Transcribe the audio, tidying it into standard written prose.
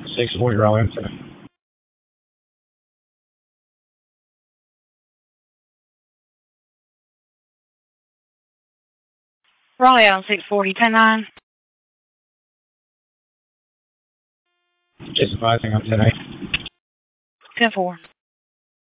640 Raleigh on 10. Raleigh on 640, 10-9. Just advising on 10-8. 10-4.